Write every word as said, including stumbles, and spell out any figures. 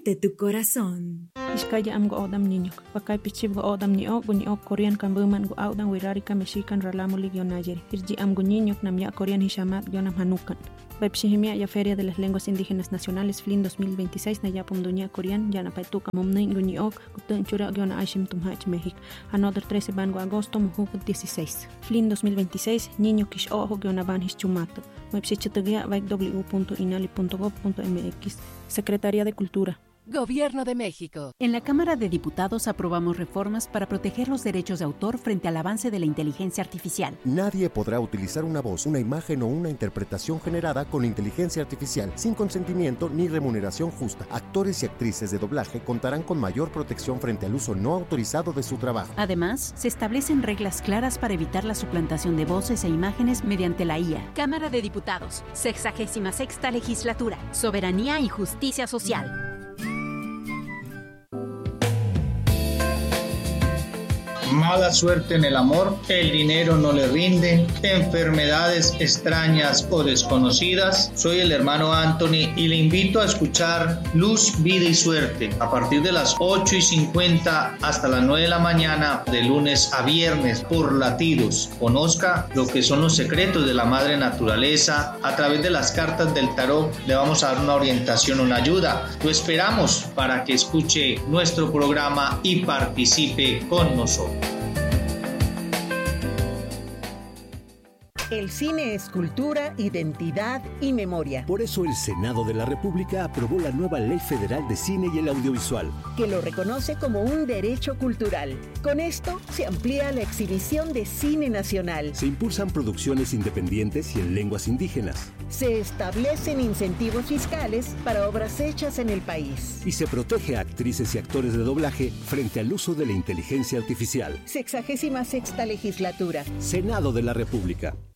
Siente tu corazón. Iskaya am go odam niño. Bakay pichib go odam ni ok ni ok Korean kan buman go odam wirarika mexican ralamuli gionayeri. Irji am go niño nam ya Korean hishamat gionam hanukan. Baipshihimia ya Feria de las Lenguas Indígenas Nacionales F L I N dos mil veintiséis na ya pumduña Korean ya na paituka momnei go ni ok gutun chura giona ashim tumhach México. Another trece ban go agosto mujuk dieciséis. F L I N dos mil veintiséis niño kish ojo giona ban hischumato. Baipshichitagia baik w punto inali punto gov punto m x. Secretaría de Cultura. Gobierno de México. En la Cámara de Diputados aprobamos reformas para proteger los derechos de autor frente al avance de la inteligencia artificial. Nadie podrá utilizar una voz, una imagen o una interpretación generada con inteligencia artificial sin consentimiento ni remuneración justa. Actores y actrices de doblaje contarán con mayor protección frente al uso no autorizado de su trabajo. Además, se establecen reglas claras para evitar la suplantación de voces e imágenes mediante la I A. Cámara de Diputados, sexagésima sexta legislatura, soberanía y justicia social. Mala suerte en el amor, el dinero no le rinde, enfermedades extrañas o desconocidas. Soy el hermano Anthony y le invito a escuchar Luz, Vida y Suerte a partir de las ocho y cincuenta hasta las nueve de la mañana de lunes a viernes por Latidos. Conozca lo que son los secretos de la madre naturaleza. A través de las cartas del tarot le vamos a dar una orientación, una ayuda. Lo esperamos para que escuche nuestro programa y participe con nosotros. El cine es cultura, identidad y memoria. Por eso el Senado de la República aprobó la nueva Ley Federal de Cine y el Audiovisual, que lo reconoce como un derecho cultural. Con esto se amplía la exhibición de cine nacional. Se impulsan producciones independientes y en lenguas indígenas. Se establecen incentivos fiscales para obras hechas en el país. Y se protege a actrices y actores de doblaje frente al uso de la inteligencia artificial. Sexagésima sexta legislatura. Senado de la República.